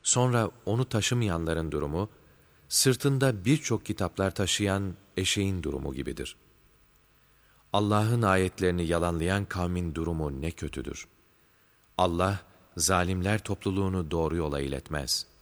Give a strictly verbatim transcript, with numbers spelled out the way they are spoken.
Sonra onu taşımayanların durumu, sırtında birçok kitaplar taşıyan eşeğin durumu gibidir. Allah'ın ayetlerini yalanlayan kavmin durumu ne kötüdür. Allah, zalimler topluluğunu doğru yola iletmez.''